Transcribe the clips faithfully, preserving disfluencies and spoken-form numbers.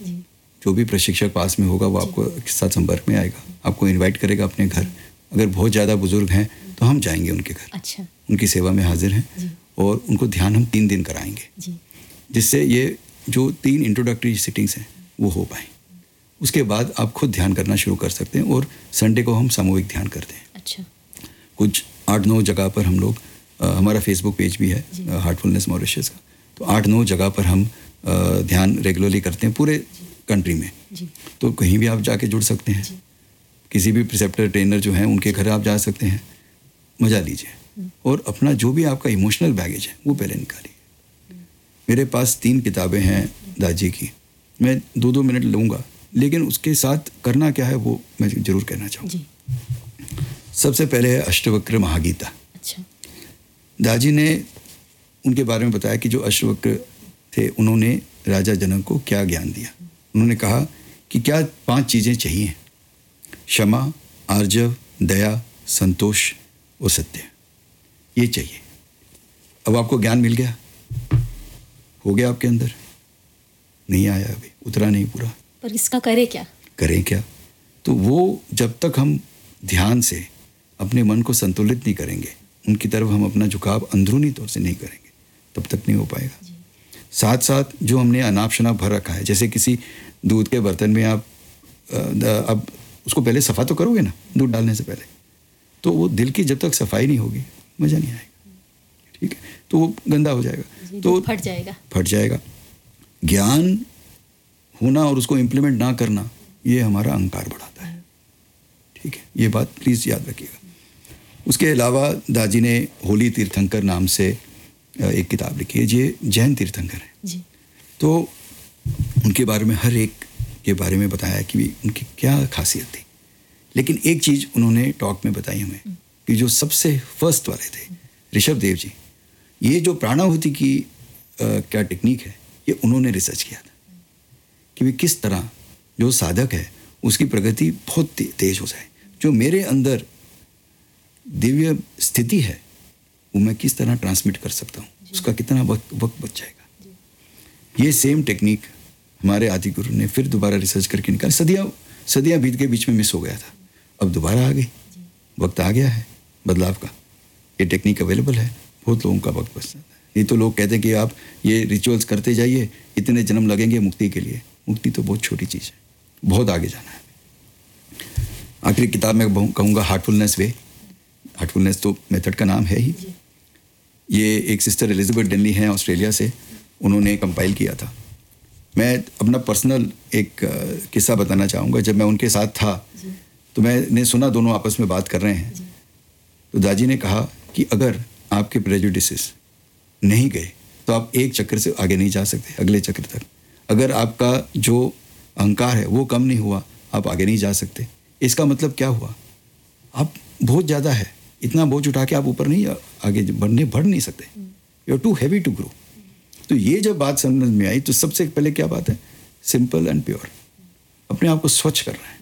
जो भी प्रशिक्षक पास में होगा वो आपको साथ संपर्क में आएगा, आपको इनवाइट करेगा अपने घर। अगर बहुत ज़्यादा बुजुर्ग हैं तो हम जाएंगे उनके घर, अच्छा। उनकी सेवा में हाजिर हैं और उनको ध्यान हम तीन दिन कराएंगे, जिससे ये जो तीन इंट्रोडक्टरी सिटिंग्स हैं वो हो पाए। उसके बाद आप खुद ध्यान करना शुरू कर सकते हैं और संडे को हम सामूहिक ध्यान करते हैं। अच्छा। कुछ आठ नौ जगह पर हम लोग, हमारा फेसबुक पेज भी है हार्टफुलनेस मॉरिशस का, तो आठ नौ जगह पर हम आ, ध्यान रेगुलरली करते हैं पूरे कंट्री में। जी। तो कहीं भी आप जाके जुड़ सकते हैं, किसी भी प्रिसेप्टर ट्रेनर जो हैं उनके घर आप जा सकते हैं, मज़ा लीजिए और अपना जो भी आपका इमोशनल बैगेज है वो पहले निकालिए। मेरे पास तीन किताबें हैं दाजी की, मैं दो दो मिनट लूँगा, लेकिन उसके साथ करना क्या है वो मैं ज़रूर कहना चाहूँगा। सबसे पहले है अष्टवक्र महागीता। अच्छा। दाजी ने उनके बारे में बताया कि जो अष्टवक्र थे उन्होंने राजा जनक को क्या ज्ञान दिया। उन्होंने कहा कि क्या पांच चीज़ें चाहिए, क्षमा, आर्जव, दया, संतोष और सत्य, ये चाहिए। अब आपको ज्ञान मिल गया, हो गया आपके अंदर, नहीं आया अभी, उतरा नहीं पूरा, पर इसका करें क्या करें क्या तो वो जब तक हम ध्यान से अपने मन को संतुलित नहीं करेंगे, उनकी तरफ हम अपना झुकाव अंदरूनी तौर से नहीं करेंगे, तब तक नहीं हो पाएगा। साथ साथ जो हमने अनाप शनाप भर रखा है, जैसे किसी दूध के बर्तन में आप अब उसको पहले सफ़ा तो करोगे ना दूध डालने से पहले, तो वो दिल की जब तक सफाई नहीं होगी मज़ा नहीं आएगा, ठीक है, तो वो गंदा हो जाएगा, तो फट जाएगा फट जाएगा ज्ञान होना और उसको इम्प्लीमेंट ना करना, ये हमारा अहंकार बढ़ाता है, ठीक है, ये बात प्लीज़ याद रखिएगा। उसके अलावा दाजी ने होली तीर्थंकर नाम से एक किताब लिखी है, ये जैन तीर्थंकर है जी। तो उनके बारे में हर एक के बारे में बताया कि उनकी क्या खासियत थी, लेकिन एक चीज़ उन्होंने टॉक में बताई हमें कि जो सबसे फर्स्ट वाले थे ऋषभ देव जी, ये जो प्राणाहुति की आ, क्या टेक्निक है, ये उन्होंने रिसर्च किया था कि वे किस तरह जो साधक है उसकी प्रगति बहुत ते, तेज हो जाए, जो मेरे अंदर दिव्य स्थिति है वो मैं किस तरह ट्रांसमिट कर सकता हूँ, उसका कितना वक्त वक्त बच जाएगा। ये सेम टेक्निक हमारे आदि गुरु ने फिर दोबारा रिसर्च करके निकाली, सदियाँ सदियाँ बीत के बीच में मिस हो गया था, अब दोबारा आ गई, वक्त आ गया है बदलाव का, ये टेक्निक अवेलेबल है, बहुत लोगों का वक्त बच जाता है। ये तो लोग कहते हैं कि आप ये रिचुअल्स करते जाइए, इतने जन्म लगेंगे मुक्ति के लिए, मुक्ति तो बहुत छोटी चीज़ है, बहुत आगे जाना है। आखिरी किताब में कहूँगा हार्टफुलनेस वे, हार्टफुलनेस तो मेथड का नाम है ही, ये एक सिस्टर एलिजाबेथ डेनली हैं ऑस्ट्रेलिया से, उन्होंने कंपाइल किया था। मैं अपना पर्सनल एक किस्सा बताना चाहूँगा। जब मैं उनके साथ था तो मैंने सुना दोनों आपस में बात कर रहे हैं, तो दाजी ने कहा कि अगर आपके प्रेजुडिसेस नहीं गए तो आप एक चक्र से आगे नहीं जा सकते अगले चक्र तक, अगर आपका जो अहंकार है वो कम नहीं हुआ आप आगे नहीं जा सकते। इसका मतलब क्या हुआ, आप बहुत ज़्यादा है, इतना बोझ उठा के आप ऊपर नहीं आगे बढ़ने बढ़ नहीं सकते, you are to heavy to grow. तो ये जब बात समझ में आई तो सबसे पहले क्या बात है, सिंपल एंड प्योर, अपने आप को स्वच्छ कर रहे हैं।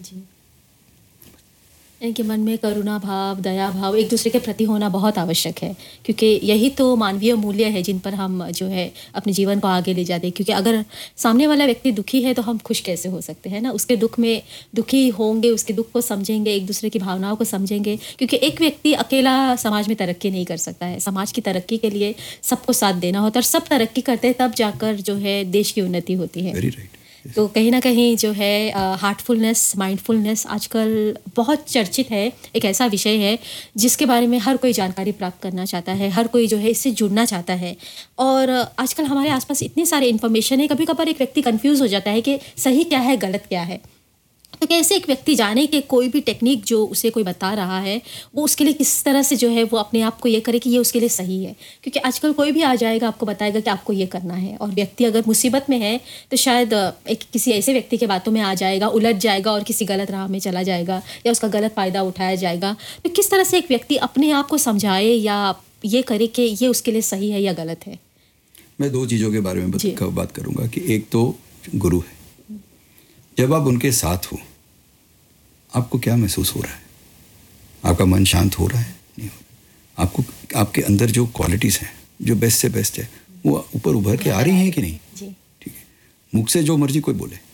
इनके मन में करुणा भाव, दया भाव, एक दूसरे के प्रति होना बहुत आवश्यक है, क्योंकि यही तो मानवीय मूल्य है जिन पर हम जो है अपने जीवन को आगे ले जाते हैं। क्योंकि अगर सामने वाला व्यक्ति दुखी है तो हम खुश कैसे हो सकते हैं ना, उसके दुख में दुखी होंगे, उसके दुख को समझेंगे, एक दूसरे की भावनाओं को समझेंगे, क्योंकि एक व्यक्ति अकेला समाज में तरक्की नहीं कर सकता है। समाज की तरक्की के लिए सबको साथ देना होता है, और सब तरक्की करते हैं तब जाकर जो है देश की उन्नति होती है। Very right. तो कहीं ना कहीं जो है हार्टफुलनेस, माइंडफुलनेस आजकल बहुत चर्चित है, एक ऐसा विषय है जिसके बारे में हर कोई जानकारी प्राप्त करना चाहता है, हर कोई जो है इससे जुड़ना चाहता है। और आजकल हमारे आसपास इतने सारे इन्फॉर्मेशन है, कभी कभार एक व्यक्ति कंफ्यूज हो जाता है कि सही क्या है गलत क्या है। तो कैसे एक व्यक्ति जाने कि कोई भी टेक्निक जो उसे कोई बता रहा है वो उसके लिए किस तरह से जो है वो अपने आप को ये करे कि ये उसके लिए सही है। क्योंकि आजकल कोई भी आ जाएगा आपको बताएगा कि आपको ये करना है, और व्यक्ति अगर मुसीबत में है तो शायद एक किसी ऐसे व्यक्ति के बातों में आ जाएगा, उलझ जाएगा और किसी गलत राह में चला जाएगा या उसका गलत फ़ायदा उठाया जाएगा। तो किस तरह से एक व्यक्ति अपने आप को समझाए या ये करे कि ये उसके लिए सही है या गलत है। मैं दो चीज़ों के बारे में बात करूँगा कि एक तो गुरु है, जब आप उनके साथ हो आपको क्या महसूस हो रहा है, आपका मन शांत हो रहा है, नहीं हो रहा, आपको आपके अंदर जो क्वालिटीज़ हैं जो बेस्ट से बेस्ट है वो ऊपर उभर के आ रही हैं कि नहीं, ठीक है। मुख से जो मर्जी कोई बोले,